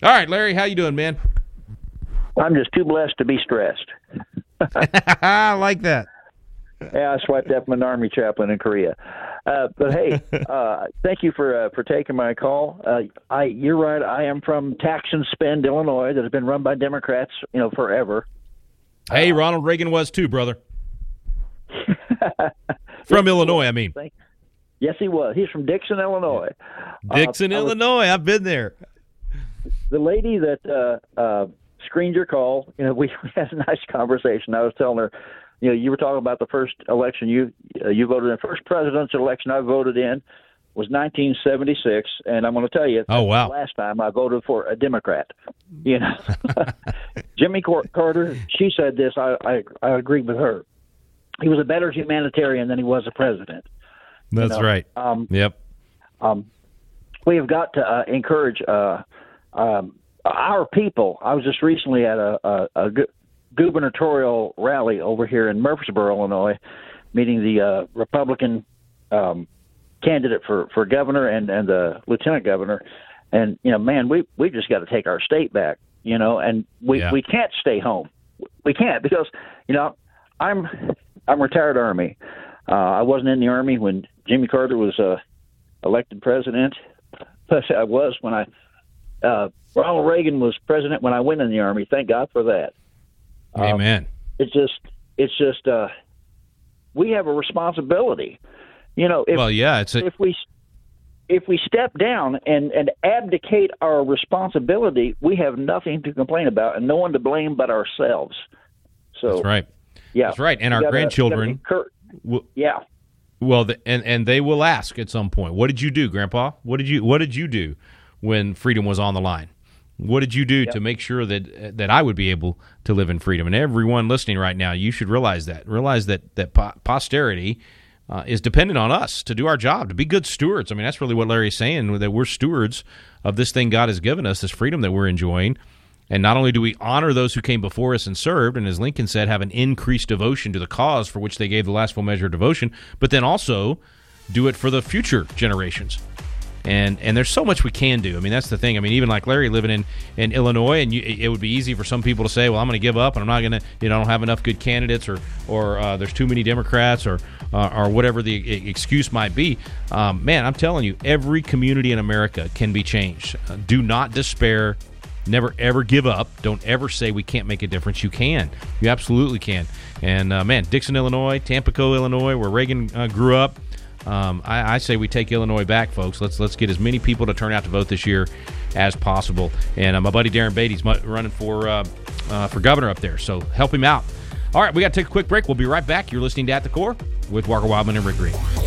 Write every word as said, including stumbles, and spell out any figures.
All right, Larry, how you doing, man? I'm just too blessed to be stressed. I like that. Yeah, I swiped that from an Army chaplain in Korea. Uh, but hey, uh, thank you for uh, for taking my call. Uh, I, you're right. I am from Tax and Spend, Illinois, that has been run by Democrats, you know, forever. Hey, uh, Ronald Reagan was too, brother. From Illinois, I mean. Yes, he was. He's from Dixon, Illinois. Dixon, uh, Illinois. I've been there. The lady that uh, uh, screened your call, you know, we, we had a nice conversation. I was telling her, you know, you were talking about the first election you uh, you voted in. The first presidential election I voted in was nineteen seventy-six, and I'm going to tell you, oh wow, the last time I voted for a Democrat. You know, Jimmy Carter. She said this. I, I I agree with her. He was a better humanitarian than he was a president. That's you know? right. Um, yep. Um, we have got to uh, encourage uh, um, our people. I was just recently at a, a, a gu- gubernatorial rally over here in Murfreesboro, Illinois, meeting the uh, Republican um, candidate for, for governor and, and the lieutenant governor. And, you know, man, we we just got to take our state back, you know, and we, yeah. we can't stay home. We can't because, you know, I'm I'm retired Army. Uh, I wasn't in the Army when Jimmy Carter was uh, elected president, but I was when I uh, Ronald Reagan was president when I went in the Army. Thank God for that. Amen. Um, it's just, it's just, uh, we have a responsibility. You know, if, well, yeah, it's a- if we if we step down and, and abdicate our responsibility, we have nothing to complain about and no one to blame but ourselves. So that's right. Yeah, that's right. And our gotta, grandchildren. incur- will, yeah. Well, the, and and they will ask at some point, "What did you do, Grandpa? What did you What did you do when freedom was on the line? What did you do yep. to make sure that that I would be able to live in freedom?" And everyone listening right now, you should realize that. Realize that that po- posterity uh, is dependent on us to do our job, to be good stewards. I mean, that's really what Larry's saying, that we're stewards of this thing God has given us, this freedom that we're enjoying. And not only do we honor those who came before us and served, and as Lincoln said, have an increased devotion to the cause for which they gave the last full measure of devotion, but then also do it for the future generations. And and there's so much we can do. I mean, that's the thing. I mean, even like Larry living in, in Illinois, and you, it would be easy for some people to say, well, I'm going to give up, and I'm not going to, you know, I don't have enough good candidates, or or uh, there's too many Democrats, or uh, or whatever the excuse might be. Um, man, I'm telling you, every community in America can be changed. Uh, do not despair. Never, ever give up. Don't ever say we can't make a difference. You can. You absolutely can. And, uh, man, Dixon, Illinois, Tampico, Illinois, where Reagan uh, grew up, um, I, I say we take Illinois back, folks. Let's let's get as many people to turn out to vote this year as possible. And uh, my buddy Darren Beatty's running for, uh, uh, for governor up there, so help him out. All right, we got to take a quick break. We'll be right back. You're listening to At the Core with Walker Wildman and Rick Green.